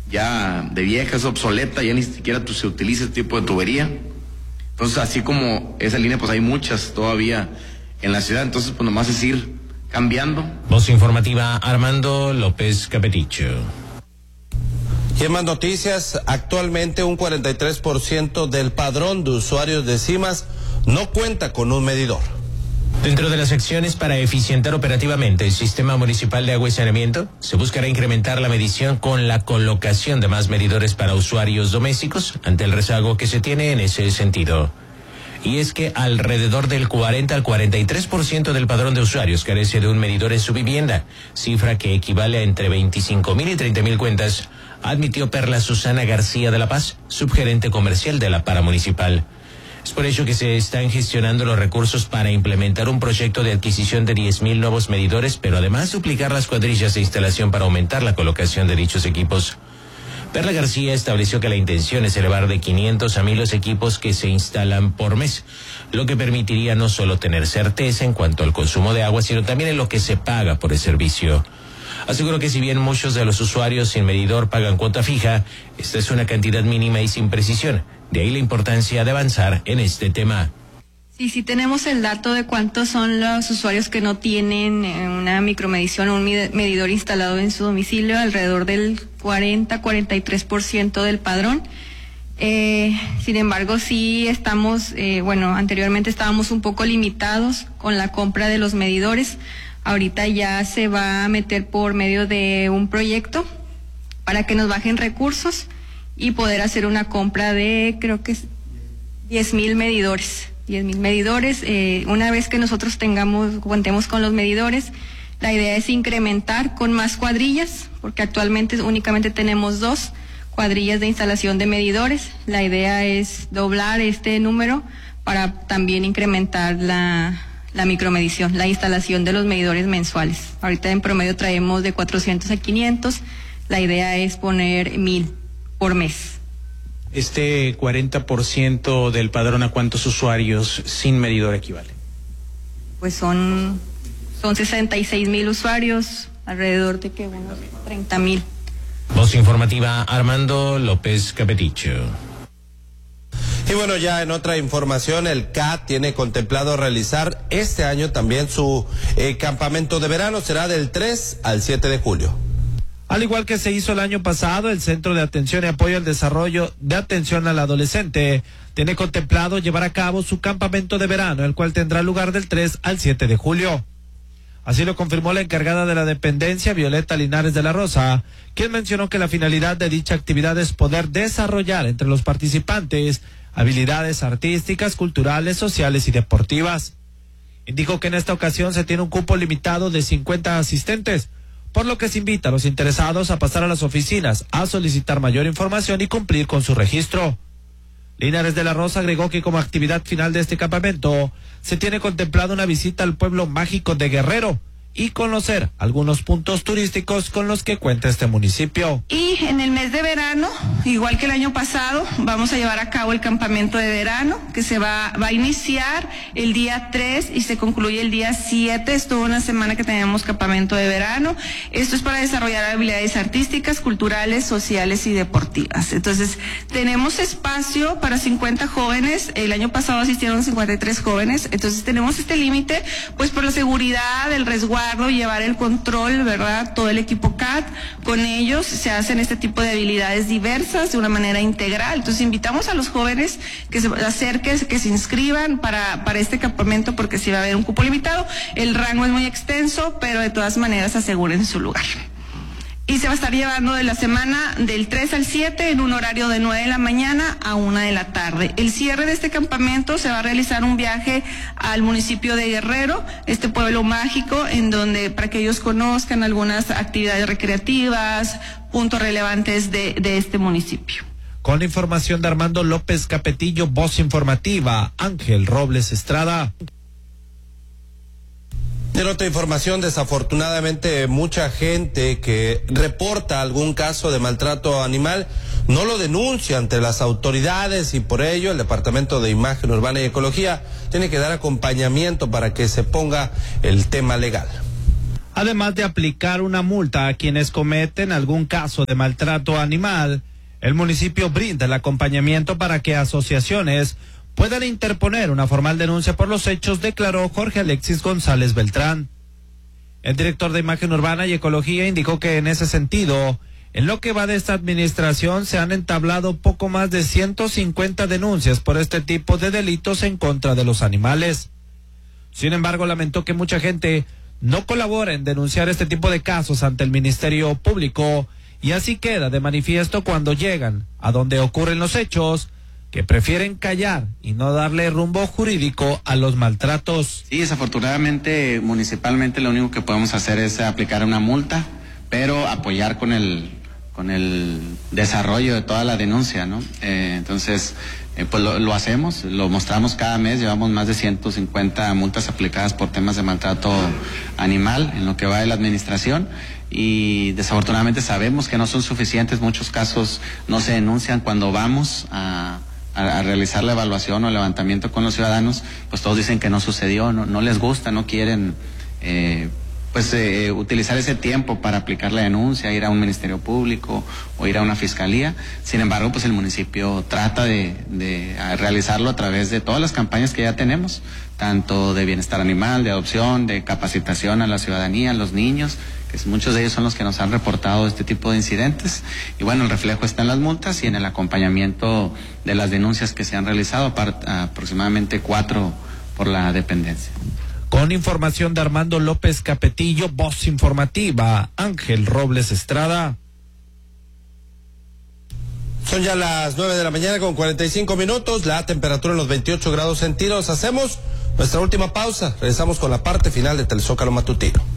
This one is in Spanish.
ya de vieja, es obsoleta, ya ni siquiera se utiliza este tipo de tubería. Entonces, así como esa línea, pues hay muchas todavía en la ciudad, entonces pues nomás es ir cambiando. Voz informativa, Armando López Capeticho. Y en más noticias, actualmente un 43% del padrón de usuarios de CIMAS no cuenta con un medidor. Dentro de las acciones para eficientar operativamente el sistema municipal de agua y saneamiento, se buscará incrementar la medición con la colocación de más medidores para usuarios domésticos ante el rezago que se tiene en ese sentido. Y es que alrededor del 40 al 43% del padrón de usuarios carece de un medidor en su vivienda, cifra que equivale a entre 25,000 y 30,000 cuentas, admitió Perla Susana García de la Paz, subgerente comercial de la Paramunicipal. Es por ello que se están gestionando los recursos para implementar un proyecto de adquisición de 10,000 nuevos medidores, pero además duplicar las cuadrillas de instalación para aumentar la colocación de dichos equipos. Perla García estableció que la intención es elevar de 500 a 1,000 los equipos que se instalan por mes, lo que permitiría no solo tener certeza en cuanto al consumo de agua, sino también en lo que se paga por el servicio. Aseguró que si bien muchos de los usuarios sin medidor pagan cuota fija, esta es una cantidad mínima y sin precisión. De ahí la importancia de avanzar en este tema. Sí tenemos el dato de cuántos son los usuarios que no tienen una micromedición o un medidor instalado en su domicilio, alrededor del 40-43% del padrón. Sin embargo, sí estamos, anteriormente estábamos un poco limitados con la compra de los medidores. Ahorita ya se va a meter por medio de un proyecto para que nos bajen recursos y poder hacer una compra de, creo que es 10,000 medidores. 10,000 medidores. Una vez que nosotros contemos con los medidores, la idea es incrementar con más cuadrillas, porque actualmente únicamente tenemos 2 cuadrillas de instalación de medidores. La idea es doblar este número para también incrementar la micromedición, la instalación de los medidores mensuales. Ahorita en promedio traemos de 400 a 500. La idea es poner 1,000 por mes. Este 40% del padrón, ¿a cuántos usuarios sin medidor equivale? Pues son 66,000 usuarios, alrededor de unos 30,000. Voz informativa, Armando López Capeticho. Y bueno, ya en otra información, el CAT tiene contemplado realizar este año también su campamento de verano. Será del 3 al 7 de julio. Al igual que se hizo el año pasado, el Centro de Atención y Apoyo al Desarrollo de Atención al Adolescente tiene contemplado llevar a cabo su campamento de verano, el cual tendrá lugar del 3 al 7 de julio. Así lo confirmó la encargada de la dependencia, Violeta Linares de la Rosa, quien mencionó que la finalidad de dicha actividad es poder desarrollar entre los participantes habilidades artísticas, culturales, sociales y deportivas. Indicó que en esta ocasión se tiene un cupo limitado de 50 asistentes, por lo que se invita a los interesados a pasar a las oficinas a solicitar mayor información y cumplir con su registro. Linares de la Rosa agregó que como actividad final de este campamento se tiene contemplada una visita al pueblo mágico de Guerrero y conocer algunos puntos turísticos con los que cuenta este municipio. Y en el mes de verano, igual que el año pasado, vamos a llevar a cabo el campamento de verano, que se va a iniciar el día 3 y se concluye el día 7. Es toda una semana que tenemos campamento de verano. Esto es para desarrollar habilidades artísticas, culturales, sociales y deportivas. Entonces, tenemos espacio para 50 jóvenes. El año pasado asistieron 53 jóvenes. Entonces, tenemos este límite, pues por la seguridad, el resguardo, llevar el control, ¿verdad? Todo el equipo CAT, con ellos se hacen este tipo de habilidades diversas de una manera integral. Entonces invitamos a los jóvenes que se acerquen, que se inscriban para este campamento, porque sí va a haber un cupo limitado. El rango es muy extenso, pero de todas maneras aseguren su lugar. Y se va a estar llevando de la semana del 3 al 7 en un horario de 9 de la mañana a 1 de la tarde. El cierre de este campamento se va a realizar un viaje al municipio de Guerrero, este pueblo mágico, en donde para que ellos conozcan algunas actividades recreativas, puntos relevantes de este municipio. Con la información de Armando López Capetillo, voz informativa, Ángel Robles Estrada. En otra información, desafortunadamente mucha gente que reporta algún caso de maltrato animal no lo denuncia ante las autoridades y por ello el Departamento de Imagen Urbana y Ecología tiene que dar acompañamiento para que se ponga el tema legal. Además de aplicar una multa a quienes cometen algún caso de maltrato animal, el municipio brinda el acompañamiento para que asociaciones puedan interponer una formal denuncia por los hechos, declaró Jorge Alexis González Beltrán. El director de Imagen Urbana y Ecología indicó que en ese sentido, en lo que va de esta administración, se han entablado poco más de 150 denuncias por este tipo de delitos en contra de los animales. Sin embargo, lamentó que mucha gente no colabora en denunciar este tipo de casos ante el Ministerio Público, y así queda de manifiesto cuando llegan a donde ocurren los hechos, que prefieren callar y no darle rumbo jurídico a los maltratos. Sí, desafortunadamente, municipalmente lo único que podemos hacer es aplicar una multa, pero apoyar con el desarrollo de toda la denuncia, ¿no? Entonces, pues lo hacemos, lo mostramos cada mes, llevamos más de 150 multas aplicadas por temas de maltrato animal en lo que va de la administración, y desafortunadamente sabemos que no son suficientes, muchos casos no se denuncian. Cuando vamos a realizar la evaluación o el levantamiento con los ciudadanos, pues todos dicen que no sucedió, no les gusta, no quieren utilizar ese tiempo para aplicar la denuncia, ir a un ministerio público o ir a una fiscalía. Sin embargo, pues el municipio trata de realizarlo a través de todas las campañas que ya tenemos, tanto de bienestar animal, de adopción, de capacitación a la ciudadanía, a los niños, que muchos de ellos son los que nos han reportado este tipo de incidentes. Y bueno, el reflejo está en las multas y en el acompañamiento de las denuncias que se han realizado, aproximadamente 4 por la dependencia. Con información de Armando López Capetillo, voz informativa, Ángel Robles Estrada. Son ya las 9 de la mañana con 45 minutos, la temperatura en los 28 grados centígrados. Hacemos nuestra última pausa, regresamos con la parte final de Telezócalo Matutino.